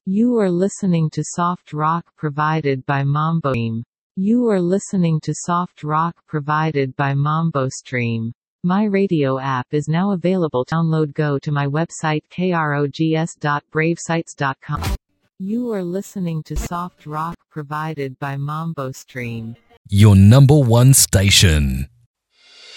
You are listening to soft rock provided by Mambo Stream. You are listening to soft rock provided by Mambo Stream. My radio app is now available to download. Go to my website krogs.bravesites.com. You are listening to soft rock provided by Mambo Stream. Your number one station.